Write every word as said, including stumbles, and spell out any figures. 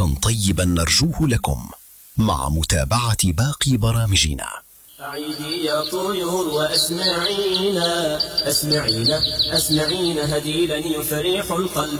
وقتا طيبا نرجوه لكم مع متابعة باقي برامجنا. أعيدي يا طيور وأسمعينا أسمعينا أسمعينا هديلا يفرح القلب